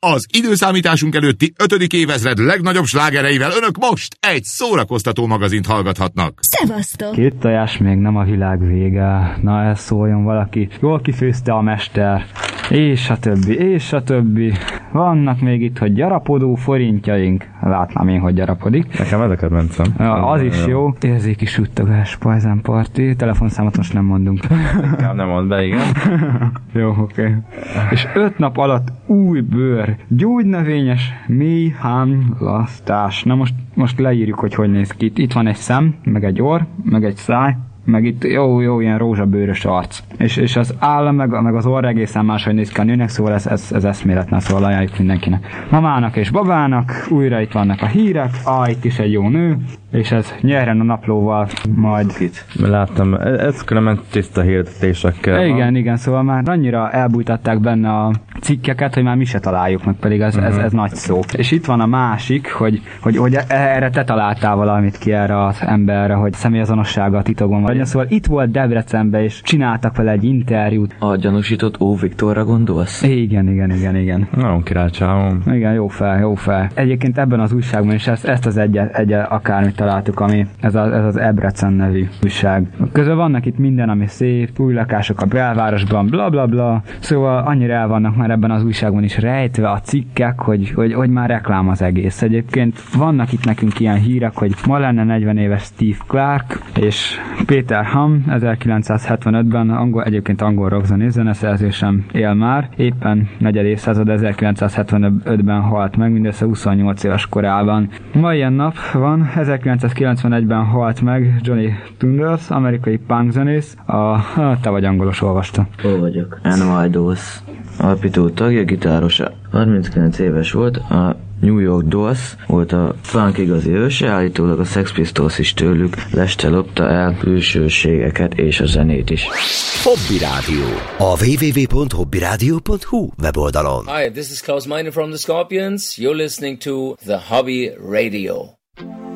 Az időszámításunk előtti 5. évezred legnagyobb slágereivel önök most egy szórakoztató magazint hallgathatnak. Szevasztok! 2 tojás még nem a világ vége. Na, ez szóljon valaki. Jól kifőzte a mester. És a többi, és a többi. Vannak még itt, hogy gyarapodó forintjaink. Látnám én, hogy gyarapodik. Nekem ez a kedvencem. Az is jó. Érzéki suttogás, Pajzán Party. Telefonszámot most nem mondunk. Inkább nem mondd be, igen. Jó, oké. És 5 nap alatt új bőr. Gyógynövényes mély hámlasztás. Na most leírjuk, hogy néz ki. Itt van egy szem, meg egy orr, meg egy száj, meg itt jó ilyen rózsabőrös arc. És az áll, meg az orr egészen máshogy néz ki a nőnek, szóval ez eszméletlen, szóval ajánljuk mindenkinek. Mamának és babának, újra itt vannak a hírek, itt is egy jó nő, és ez nyerjen a naplóval majd. Láttam, ez különben tiszta hirdetésekkel. Igen, szóval már annyira elbújtatták benne a cikkeket, hogy már mi se találjuk meg, pedig ez nagy szó. És itt van a másik, hogy erre te találtál valamit ki erre az emberre, hogy személyazonossága a titokban van. Szóval itt volt Debrecenben, és csináltak vele egy interjút. A gyanúsított Ó. Viktorra gondolsz? Igen. Nagyon királycsávom. Igen, jó fel. Egyébként ebben az újságban is ezt az egy akármit találtuk, ami ez az Debrecen nevű újság. Közben vannak itt minden, ami szép, új lakások a belvárosban, bla bla bla. Szóval annyira el vannak már ebben az újságban is rejtve a cikkek, hogy már reklám az egész. Egyébként vannak itt nekünk ilyen hírek, hogy ma lenne 40 éves Steve Clark, és Peter Ham 1975-ben egyébként angol rockzenés zeneszerzősen él már, éppen negyed évszázad 1975-ben halt meg, mindössze 28 éves korában. Ma ilyen nap van, 1991-ben halt meg Johnny Thunders, amerikai punkzenész, te vagy angolos, olvasta. Hol vagyok? N.Y. Dolls. Alapító tagja, gitárosa. 39 éves volt, a New York Dolls volt a punk igazi őse, állítólag a Sex Pistols is tőlük leste lopta el külsőségeket és a zenét is. Hobby Rádió. A www.hobbyradio.hu weboldalon. Hi, this is Klaus Meine from the Scorpions. You're listening to The Hobby Radio.